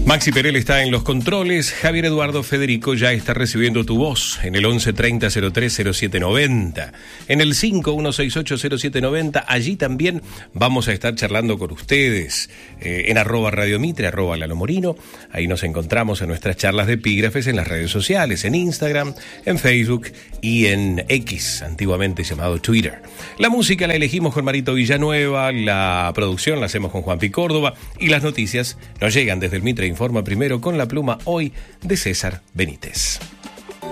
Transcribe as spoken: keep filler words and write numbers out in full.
Maxi Perel está en los controles. Javier Eduardo Federico ya está recibiendo tu voz en el once treinta cero tres cero siete noventa, en el cinco uno seis ocho cero siete noventa. Allí también vamos a estar charlando con ustedes eh, en arroba Radio Mitre, arroba Lalo Morino. Ahí nos encontramos en nuestras charlas de epígrafes en las redes sociales, en Instagram, en Facebook y en X, antiguamente llamado Twitter. La música la elegimos con Marito Villanueva, la producción la hacemos con Juanpi Córdoba y las noticias nos llegan desde el Mitre Informa Primero con la pluma hoy de César Benítez.